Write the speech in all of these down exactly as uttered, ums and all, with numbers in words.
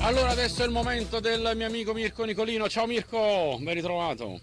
Allora adesso è il momento del mio amico Mirko Nicolino. Ciao Mirko, ben ritrovato.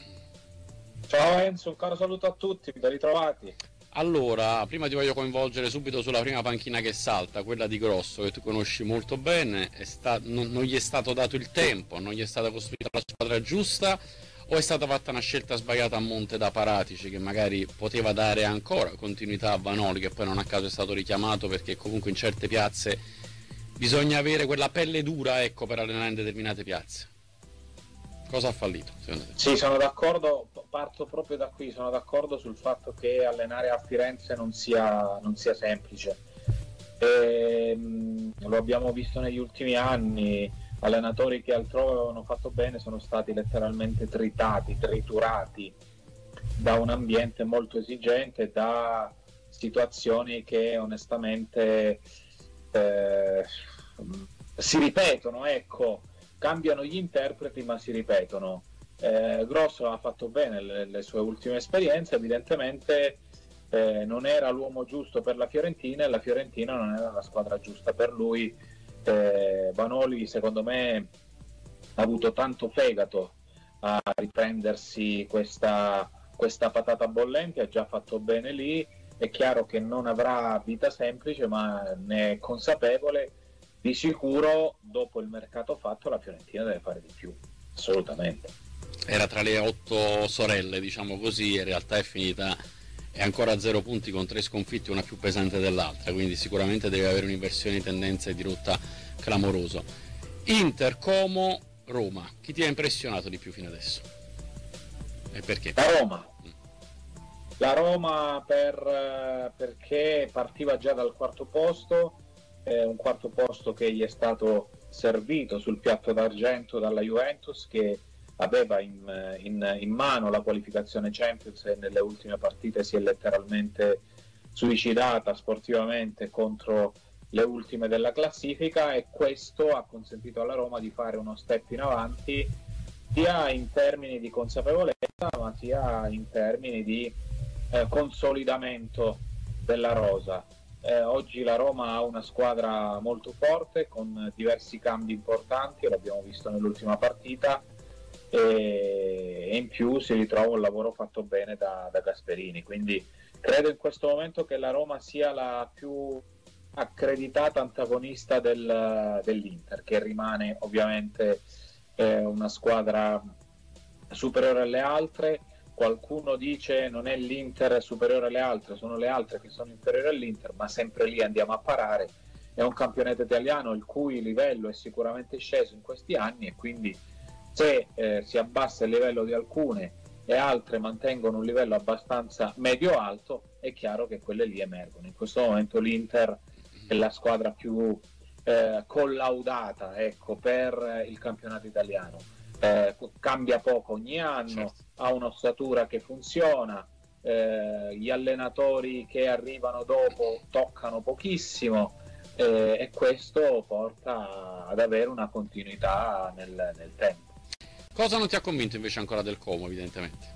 Ciao Enzo, un caro saluto a tutti, ben ritrovati. Allora, prima ti voglio coinvolgere subito sulla prima panchina che salta, quella di Grosso, che tu conosci molto bene. È sta- non, non gli è stato dato il tempo, non gli è stata costruita la squadra giusta, o è stata fatta una scelta sbagliata a monte da Paratici, che magari poteva dare ancora continuità a Vanoli, che poi non a caso è stato richiamato, perché comunque in certe piazze bisogna avere quella pelle dura, ecco, per allenare in determinate piazze. Cosa ha fallito secondo te? Sì, sono d'accordo, parto proprio da qui, sono d'accordo sul fatto che allenare a Firenze non sia, non sia semplice. E, mh, lo abbiamo visto negli ultimi anni, allenatori che altrove avevano fatto bene sono stati letteralmente tritati, triturati da un ambiente molto esigente, da situazioni che onestamente eh, si ripetono, ecco. Cambiano gli interpreti ma si ripetono. Eh, Grosso ha fatto bene le, le sue ultime esperienze, evidentemente eh, non era l'uomo giusto per la Fiorentina e la Fiorentina non era la squadra giusta per lui. eh, Vanoli secondo me ha avuto tanto fegato a riprendersi questa, questa patata bollente, ha già fatto bene lì. È chiaro che non avrà vita semplice, ma ne è consapevole. Di sicuro dopo il mercato fatto la Fiorentina deve fare di più, assolutamente. Era tra le otto sorelle, diciamo così, in realtà è finita, è ancora a zero punti con tre sconfitte, una più pesante dell'altra, quindi sicuramente deve avere un'inversione di tendenza e di rotta clamoroso. Inter, Como, Roma, chi ti ha impressionato di più fino adesso? E perché? La Roma. La Roma per, perché partiva già dal quarto posto, eh, un quarto posto che gli è stato servito sul piatto d'argento dalla Juventus, che aveva in, in, in mano la qualificazione Champions e nelle ultime partite si è letteralmente suicidata sportivamente contro le ultime della classifica, e questo ha consentito alla Roma di fare uno step in avanti sia in termini di consapevolezza ma sia in termini di eh, consolidamento della rosa. Eh, oggi la Roma ha una squadra molto forte con diversi cambi importanti, l'abbiamo visto nell'ultima partita, e, e in più si ritrova un lavoro fatto bene da, da Gasperini, quindi credo in questo momento che la Roma sia la più accreditata antagonista del, dell'Inter, che rimane ovviamente eh, una squadra superiore alle altre. Qualcuno dice non è l'Inter superiore alle altre, sono le altre che sono inferiori all'Inter, ma sempre lì andiamo a parare. È un campionato italiano il cui livello è sicuramente sceso in questi anni, e quindi se eh, si abbassa il livello di alcune e altre mantengono un livello abbastanza medio-alto, è chiaro che quelle lì emergono. In questo momento l'Inter è la squadra più eh, collaudata, ecco, per il campionato italiano. Eh, cambia poco ogni anno, certo. Ha un'ossatura che funziona, eh, gli allenatori che arrivano dopo toccano pochissimo, eh, e questo porta ad avere una continuità nel, nel tempo. Cosa non ti ha convinto invece ancora del Como, evidentemente?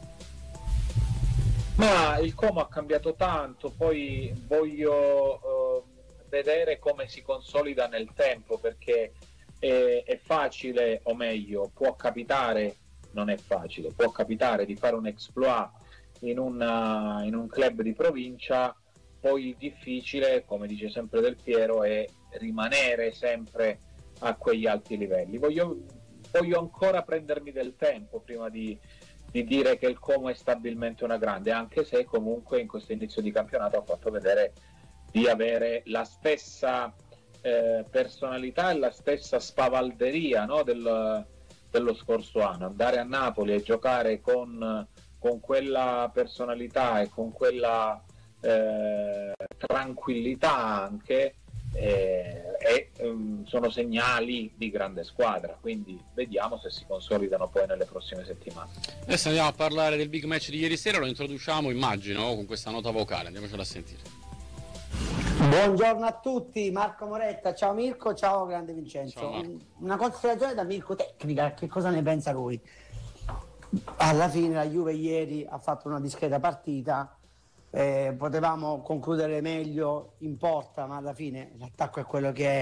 Ma il Como ha cambiato tanto, poi voglio eh, vedere come si consolida nel tempo, perché è, è facile, o meglio, può capitare, non è facile, può capitare di fare un exploit in, una, in un club di provincia, poi difficile, come dice sempre Del Piero, è rimanere sempre a quegli alti livelli. Voglio, voglio ancora prendermi del tempo prima di, di dire che il Como è stabilmente una grande, anche se comunque in questo inizio di campionato ha fatto vedere di avere la stessa eh, personalità e la stessa spavalderia, no, del, dello scorso anno. Andare a Napoli e giocare con, con quella personalità e con quella eh, tranquillità anche eh, e um, sono segnali di grande squadra, quindi vediamo se si consolidano poi nelle prossime settimane. Adesso andiamo a parlare del big match di ieri sera, lo introduciamo, immagino, con questa nota vocale, andiamocela a sentire. Buongiorno a tutti, Marco Moretta, ciao Mirko, ciao grande Vincenzo. Ciao, una considerazione da Mirko tecnica, che cosa ne pensa lui? Alla fine la Juve ieri ha fatto una discreta partita, eh, potevamo concludere meglio in porta, ma alla fine l'attacco è quello che è,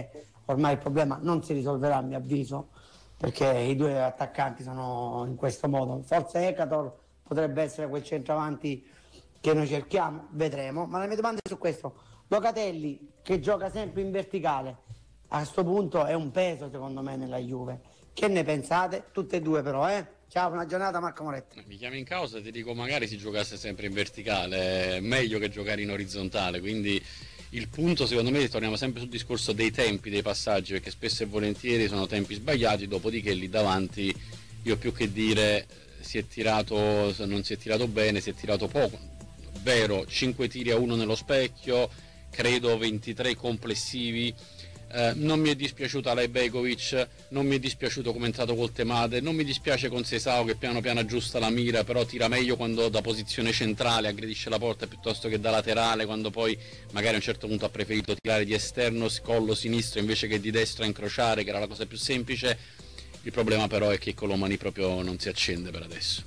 ormai il problema non si risolverà a mio avviso, perché i due attaccanti sono in questo modo. Forse Ekator potrebbe essere quel centravanti che noi cerchiamo, vedremo. Ma le mie domande su questo: Locatelli, che gioca sempre in verticale, a questo punto è un peso secondo me nella Juve. Che ne pensate? Tutte e due però, eh? Ciao, buona giornata, Marco Moretti. Mi chiami in causa e ti dico, magari si giocasse sempre in verticale, è meglio che giocare in orizzontale, quindi il punto secondo me, torniamo sempre sul discorso dei tempi dei passaggi, perché spesso e volentieri sono tempi sbagliati, dopodiché lì davanti io più che dire si è tirato, non si è tirato bene, si è tirato poco, vero, cinque tiri a uno nello specchio, credo ventitré complessivi. Eh, non mi è dispiaciuta Alej Begovic, non mi è dispiaciuto come è entrato col Temade, non mi dispiace con Seisao che piano piano aggiusta la mira, però tira meglio quando da posizione centrale aggredisce la porta piuttosto che da laterale, quando poi magari a un certo punto ha preferito tirare di esterno collo sinistro invece che di destra a incrociare, che era la cosa più semplice. Il problema però è che Colomani proprio non si accende per adesso.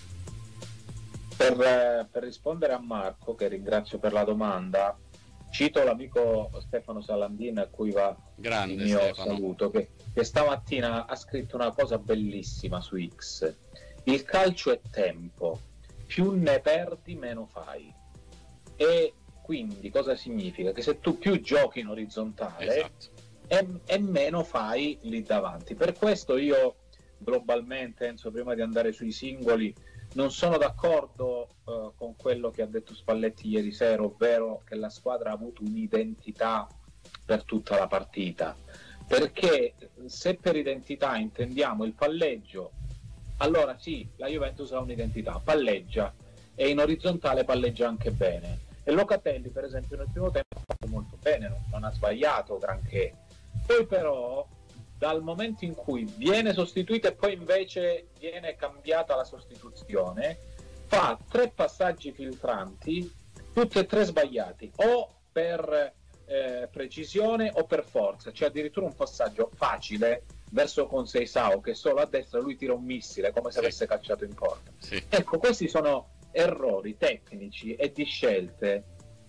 Per, per rispondere a Marco, che ringrazio per la domanda, cito l'amico Stefano Salandin, a cui va Grande il mio Stefano. saluto, che, che stamattina ha scritto una cosa bellissima su X: il calcio è tempo, più ne perdi meno fai. E quindi cosa significa? Che se tu più giochi in orizzontale, esatto, e, e meno fai lì davanti. Per questo io globalmente, Enzo, prima di andare sui singoli, non sono d'accordo uh, con quello che ha detto Spalletti ieri sera, ovvero che la squadra ha avuto un'identità per tutta la partita, perché se per identità intendiamo il palleggio, allora sì, la Juventus ha un'identità, palleggia, e in orizzontale palleggia anche bene, e Locatelli per esempio nel primo tempo ha fatto molto bene, non, non ha sbagliato granché. Poi però dal momento in cui viene sostituito e poi invece viene cambiata la sostituzione, fa tre passaggi filtranti, tutti e tre sbagliati, o per eh, precisione o per forza. C'è addirittura un passaggio facile verso Conceição che solo a destra lui tira un missile come se sì. avesse calciato in porta. Sì. Ecco, questi sono errori tecnici e di scelte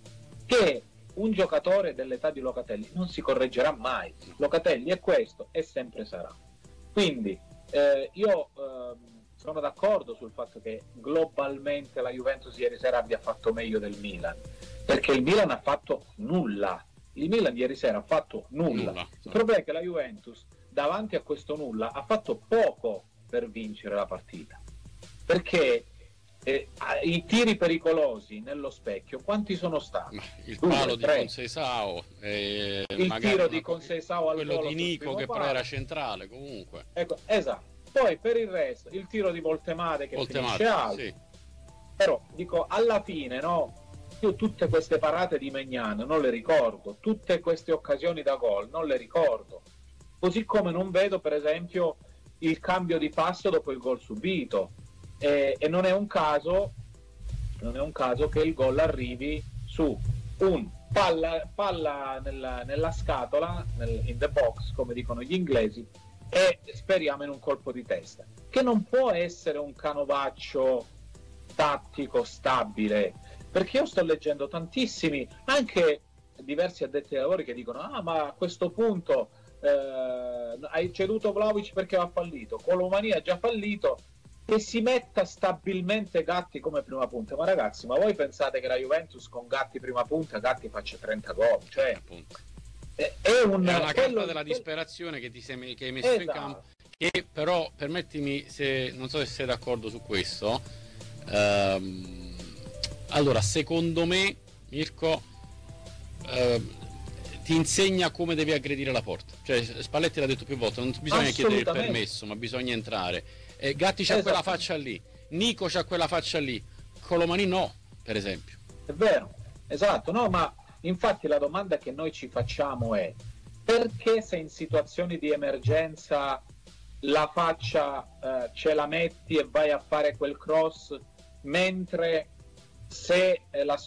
che un giocatore dell'età di Locatelli non si correggerà mai. Locatelli è questo e sempre sarà. Quindi eh, io eh, sono d'accordo sul fatto che globalmente la Juventus ieri sera abbia fatto meglio del Milan, perché il Milan ha fatto nulla. Il Milan ieri sera ha fatto nulla. nulla. Il problema è che la Juventus davanti a questo nulla ha fatto poco per vincere la partita, perché Eh, i tiri pericolosi nello specchio quanti sono stati? Ma il palo Due, di Conceição, eh, il tiro di Conceição al quello di Nico che però era centrale comunque, ecco, esatto. Poi per il resto il tiro di Voltemade che Voltemade, finisce alto, sì. Però dico, alla fine no, io tutte queste parate di Maignan non le ricordo, tutte queste occasioni da gol non le ricordo, così come non vedo per esempio il cambio di passo dopo il gol subito. E, e non è un caso non è un caso che il gol arrivi su un palla, palla nella, nella scatola, nel, in the box come dicono gli inglesi, e speriamo in un colpo di testa, che non può essere un canovaccio tattico stabile, perché io sto leggendo tantissimi, anche diversi addetti ai lavori, che dicono ah ma a questo punto eh, hai ceduto Vlahovic perché ha fallito, Colomani ha già fallito, che si metta stabilmente Gatti come prima punta. Ma ragazzi, ma voi pensate che la Juventus con Gatti prima punta, Gatti faccia trenta gol? Cioè, è, è, un, è una carta della disperazione che ti sei, che hai messo esatto. in campo, che però, permettimi, se non so se sei d'accordo su questo, ehm, allora secondo me Mirko ehm, ti insegna come devi aggredire la porta, cioè Spalletti l'ha detto più volte, non bisogna chiedere il permesso ma bisogna entrare. Eh, Gatti c'ha esatto. quella faccia lì, Nico c'ha quella faccia lì, Colomani no, per esempio. È vero, esatto, no, ma infatti la domanda che noi ci facciamo è: perché se in situazioni di emergenza la faccia eh, ce la metti e vai a fare quel cross, mentre se eh, la,